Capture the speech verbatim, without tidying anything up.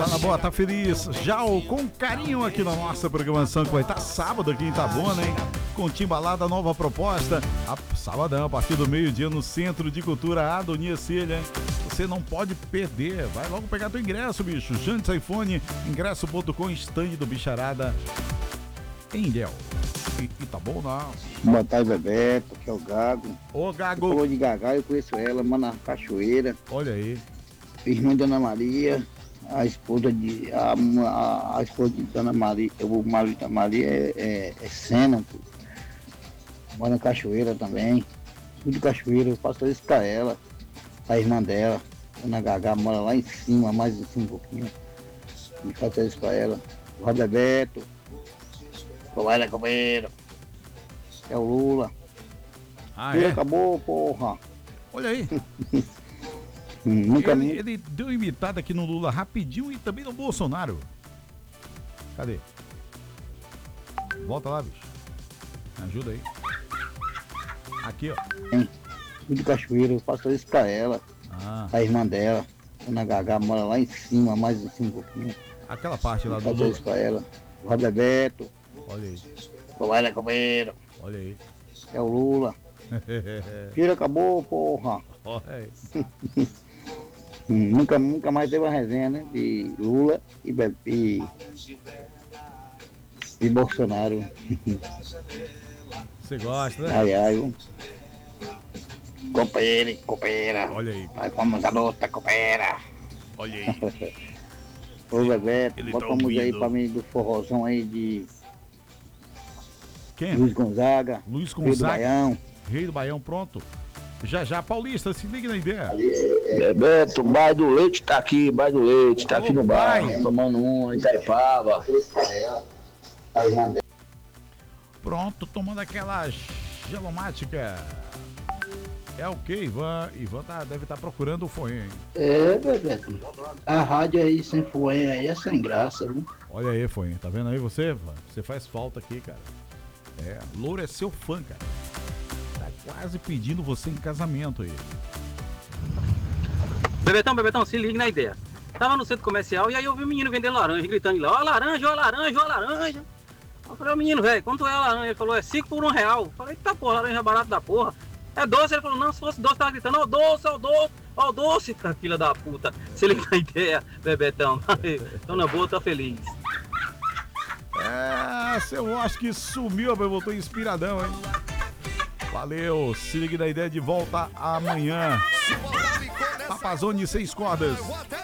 Tá na boa, tá feliz. Já o com carinho aqui na nossa programação, que vai estar sábado aqui em Itabuna, hein? Com Timbalada, nova proposta. A, sabadão, a partir do meio-dia, no Centro de Cultura Adonia Cilha, hein? Você não pode perder. Vai logo pegar teu ingresso, bicho. Jantes iPhone, ingresso ponto com, stand do Bicharada em Ilhéu. E, e tá bom, não? Boa tarde, Bebeto, que é o Gago. Ô, Gago. Falou de Gagá, eu conheço ela, mano, na Cachoeira. Olha aí. Irmã de Ana Maria, a esposa de. A, a, a esposa de Ana Maria, o marido da Maria é, é, é Sena, pô. Mora na Cachoeira também. Tudo de Cachoeira, eu faço isso pra ela. A irmã dela, Ana Gagá, mora lá em cima, mais em cima um pouquinho. E faço isso pra ela. O Roberto. Vai lá, companheiro. É o Lula. Ah, Ele é? acabou, porra. Olha aí. Nunca ele, me... ele deu imitada aqui no Lula rapidinho e também no Bolsonaro. Cadê? Volta lá, bicho. Me ajuda aí. Aqui, ó. Tudo de Cachoeira, eu faço isso pra ela. Ah. A irmã dela, Ana Gagá, mora lá em cima, mais em cima um pouquinho. Aquela parte lá do Faço Lula. isso pra ela. O Roberto. Olha aí. Vai lá, companheiro. Olha aí. É o Lula. Filho, acabou, porra. Olha aí. nunca, nunca mais teve uma resenha, né? De Lula e, Be- e, e Bolsonaro. Você gosta, né? Ai, ai. um. Companheiro, companheira. Olha aí. Vai com a garota, companheira. Olha aí. Ô, Bebeto, Ele bota tá uma música aí ouvindo. pra mim do forrozão aí de Quem? Luiz Gonzaga. Luiz Rei do Gonzaga. Baião. Rei do Baião, pronto. Já já, Paulista, se liga na ideia. Bebeto, Bairro do Leite tá aqui, Bairro do Leite, tá Alô, aqui no pai. bairro, tomando um, Itaipava. Pronto, tomando aquela gelomática. É o que, Ivan? Ivan tá, deve estar procurando o foinho, hein? É, Bebeto. A rádio aí sem foinha aí é sem graça, viu? Olha aí, foinho. Tá vendo aí você? Ivan? Você faz falta aqui, cara. É, Louro é seu fã, cara. Tá quase pedindo você em casamento aí. Bebetão, Bebetão, se liga na ideia. Tava no centro comercial e aí eu vi um menino vendendo laranja, gritando lá, ó laranja, ó laranja, ó laranja. Eu falei, ô menino, velho, quanto é a laranja? Ele falou, é cinco por um real. Eu falei, tá porra, laranja é barato da porra. É doce? Ele falou, não, se fosse doce, tava gritando, ó doce, ó doce, ó doce, tá, filha da puta. Se liga na ideia, Bebetão. Tô na boa, tô feliz. É, eu acho que sumiu, mas voltou inspiradão, hein? Valeu, se liga na ideia de volta amanhã. Papazone seis cordas.